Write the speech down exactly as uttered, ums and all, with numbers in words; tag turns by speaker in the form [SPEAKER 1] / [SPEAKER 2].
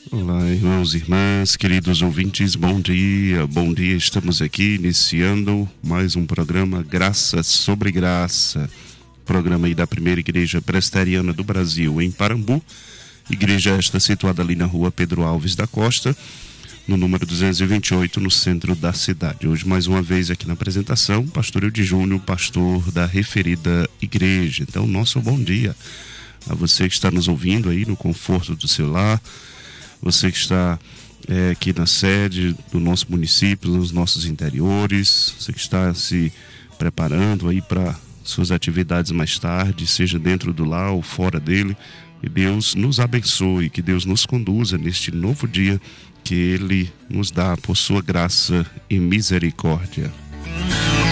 [SPEAKER 1] Olá, irmãos e irmãs, queridos ouvintes, bom dia, bom dia. Estamos aqui iniciando mais um programa Graça sobre Graça, programa aí da Primeira Igreja Presbiteriana do Brasil, em Parambu. Igreja esta situada ali na rua Pedro Alves da Costa, no número duzentos e vinte e oito, no centro da cidade. Hoje, mais uma vez aqui na apresentação, pastor Eude Júnior, pastor da referida igreja. Então, nosso bom dia a você que está nos ouvindo aí no conforto do seu lar, você que está é, aqui na sede do nosso município, nos nossos interiores, você que está se preparando aí para suas atividades mais tarde, seja dentro do lar ou fora dele. Que Deus nos abençoe, que Deus nos conduza neste novo dia que Ele nos dá por sua graça e misericórdia.